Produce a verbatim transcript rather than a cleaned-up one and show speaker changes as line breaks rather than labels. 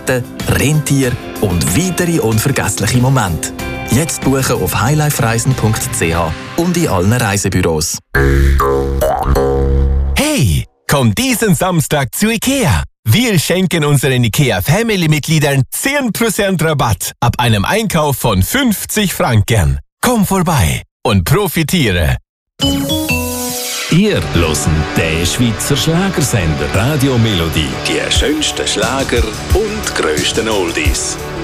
Piraten, Rentier und weitere unvergessliche Momente. Jetzt buchen auf highlifereisen punkt c h und in allen Reisebüros.
Hey, komm diesen Samstag zu IKEA. Wir schenken unseren IKEA-Family-Mitgliedern zehn Prozent Rabatt ab einem Einkauf von fünfzig Franken. Komm vorbei und profitiere.
Ihr hört den Schweizer Schlagersender Radio Melodie. Die schönsten Schlager und grössten Oldies.